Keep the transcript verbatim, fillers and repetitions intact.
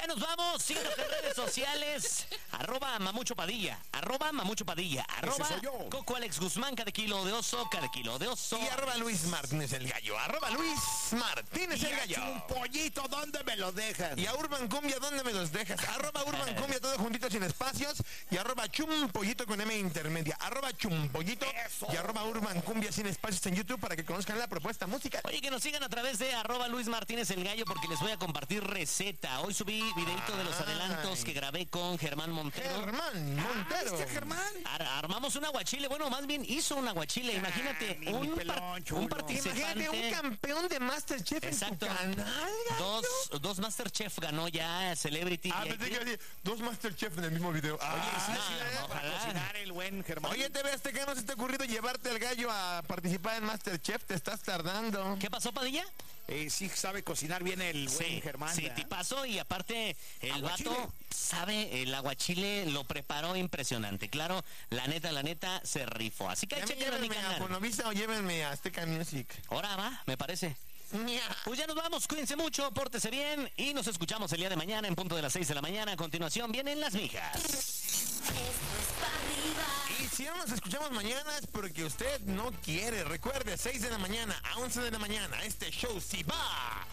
nos vamos. Síganos en redes sociales. Arroba Mamucho Padilla. Arroba Mamucho Padilla. Arroba soy yo. Coco Alex Guzmán, cada kilo de oso, cada kilo de oso. Y arroba Luis Martínez el Gallo. Arroba Luis Martínez el Gallo. Un pollito, ¿dónde me lo dejan? Y a Urban Cumbia, ¿dónde me los dejas? Arroba Urban Cumbia, todo juntito sin espacios. Y arroba Chumpollito con M intermedia. Arroba Chumpollito. Eso. Y arroba Urban Cumbia sin espacios en YouTube para que conozcan la propuesta musical. Oye, que nos sigan a través de arroba Luis Martínez el Gallo porque les voy a compartir receta. Hoy subí videito de los adelantos que grabé con Germán Montero. Germán Montero. ¿Viste, Germán? Ar- armamos un aguachile, bueno, más bien hizo un aguachile. Imagínate, mi- mi un, pelón, par- chulo. un participante. Imagínate un campeón de Masterchef Exacto. en tu canal. Dos, dos Masterchef ganó ya Celebrity. Ah, Y- pensé que iba a decir, dos Masterchef en el mismo video. Oye, Ah, sí, no, sí, no, para ojalá. cocinar el buen Germán. Oye, T V Azteca, ¿no se te ha ocurrido llevarte al Gallo a participar en Masterchef? Te estás tardando. ¿Qué pasó, Padilla? Eh, sí sabe cocinar bien el buen Sí, Germán. sí, ¿verdad? tipazo. Y aparte, el Aguachile. vato sabe, el aguachile lo preparó impresionante. Claro, la neta, la neta, se rifó. Así que Ya me chequen en mi llévenme a canal. Bonovisa o llévenme a Azteca Music. Ahora va, me parece. Mia. Pues ya nos vamos, cuídense mucho, pórtese bien y nos escuchamos el día de mañana en punto de las seis de la mañana. A continuación vienen las mijas. Esto es pa' arriba. Y si no nos escuchamos mañana es porque usted no quiere. Recuerde, seis de la mañana a once de la mañana, este show sí va